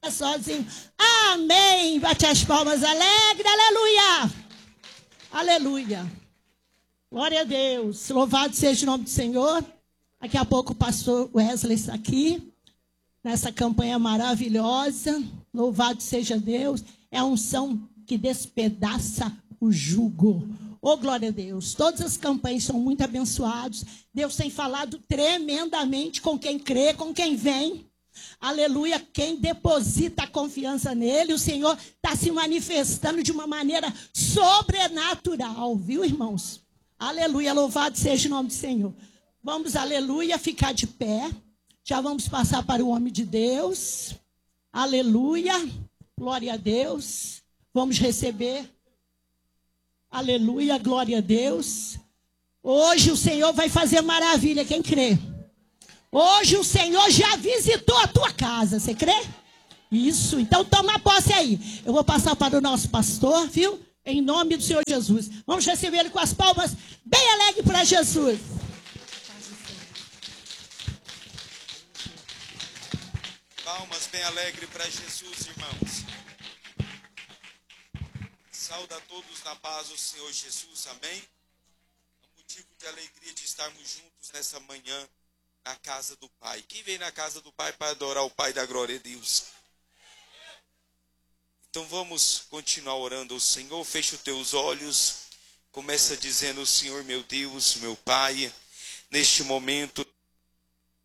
sozinho. Amém. Bate as palmas alegre. Aleluia. Aleluia. Glória a Deus. Louvado seja o nome do Senhor. Daqui a pouco o pastor Wesley está aqui. Nessa campanha maravilhosa. Louvado seja Deus. É a unção que despedaça o jugo. Oh, glória a Deus. Todas as campanhas são muito abençoadas. Deus tem falado tremendamente com quem crê, com quem vem. Aleluia, quem deposita a confiança nele, o Senhor está se manifestando de uma maneira sobrenatural, viu, irmãos? Aleluia, louvado seja o nome do Senhor. Vamos, aleluia, ficar de pé. Já vamos passar para o homem de Deus. Aleluia, glória a Deus. Vamos receber. Aleluia, glória a Deus. Hoje o Senhor vai fazer maravilha, quem crê? Hoje o Senhor já visitou a tua casa, você crê? Isso, então toma posse aí. Eu vou passar para o nosso pastor, viu? Em nome do Senhor Jesus. Vamos receber ele com as palmas bem alegre para Jesus. Palmas bem alegre para Jesus, irmãos. Saúde a todos na paz do Senhor Jesus, amém? É um motivo de alegria de estarmos juntos nessa manhã. Na casa do Pai. Quem vem na casa do Pai para adorar o Pai da glória a Deus? Então vamos continuar orando ao Senhor. Feche os teus olhos. Começa dizendo: Senhor meu Deus, meu Pai, neste momento